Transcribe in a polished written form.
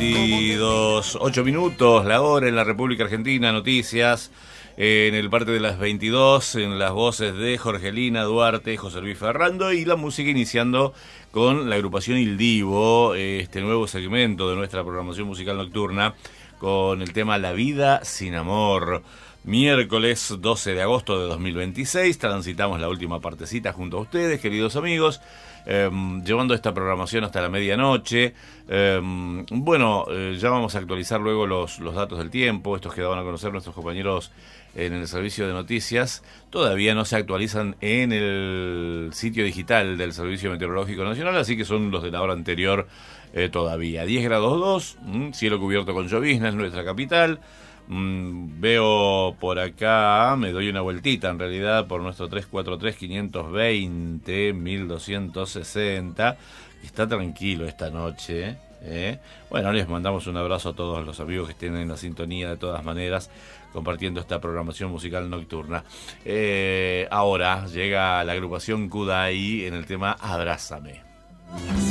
22, 8 minutos, la hora en la República Argentina, noticias en el parte de las 22, en las voces de Jorgelina Duarte, José Luis Ferrando, y la música iniciando con la agrupación Il Divo, este nuevo segmento de nuestra programación musical nocturna, con el tema La Vida Sin Amor. Miércoles 12 de agosto de 2026, transitamos la última partecita junto a ustedes, queridos amigos, llevando esta programación hasta la medianoche. Ya vamos a actualizar luego los datos del tiempo, estos que daban a conocer nuestros compañeros en el servicio de noticias. Todavía no se actualizan en el sitio digital del Servicio Meteorológico Nacional, así que son los de la hora anterior todavía. 10 grados 2, cielo cubierto con llovizna en nuestra capital. Veo por acá, me doy una vueltita en realidad por nuestro 343-520-1260. Está tranquilo esta noche, Bueno, les mandamos un abrazo a todos los amigos que estén en la sintonía de todas maneras, compartiendo esta programación musical nocturna. Ahora llega la agrupación Kudai en el tema Abrázame.